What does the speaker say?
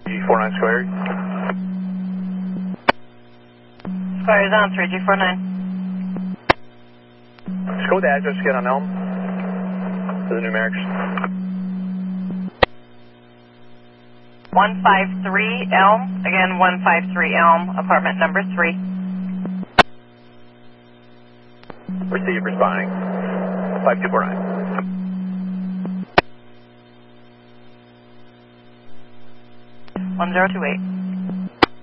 G49 Square. Square is on 3G49. Let's go with the address again on Elm. For the numerics. 153 Elm. Again, 153 Elm, apartment number 3. Receive, responding. 5249. 1028.